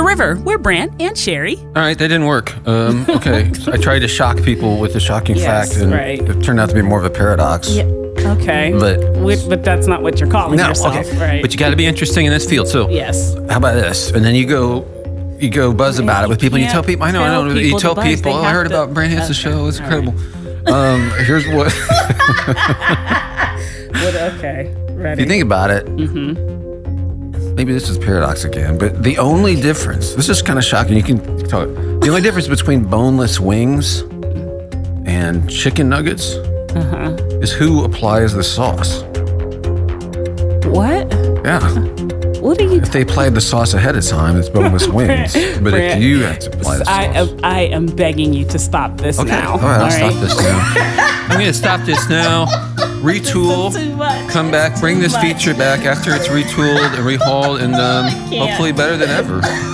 River. We're Brant and Sherry. All right, that didn't work. Okay, so I tried to shock people with a shocking fact, and it turned out to be more of a paradox. Yeah. Okay. But that's not what you're calling yourself, right? But you got to be interesting in this field. So yes. How about this? And then you go buzz about it with people. And you tell people. I know. You tell people. I heard about Brant Hansen's show. It's incredible. Here's what. Okay. Ready. If you think about it. Maybe this is paradox again, but the only difference, this is kind of shocking, you can talk, the only difference between boneless wings and chicken nuggets is who applies the sauce. What? Yeah. What are you If they applied the sauce ahead of time, it's boneless wings. But if you have to apply the sauce. I am begging you to stop this now. All right, I'll stop this now. I'm going to stop this now. Retool, come back, bring this feature back after it's retooled and rehauled, and hopefully better than ever.